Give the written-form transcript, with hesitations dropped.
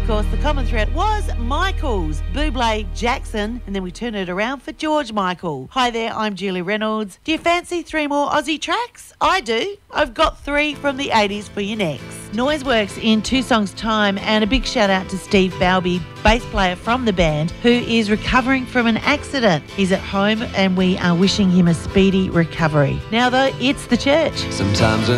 of course, the common thread was Michael's, Bublé, Jackson, and then we turn it around for George Michael. Hi there, I'm Julie Reynolds. Do you fancy 3 more Aussie tracks? I do. I've got 3 from the 80s for you next. Noiseworks in 2 songs' time, and a big shout out to Steve Balby, bass player from the band, who is recovering from an accident. He's at home and we are wishing him a speedy recovery. Now though, it's The Church. Sometimes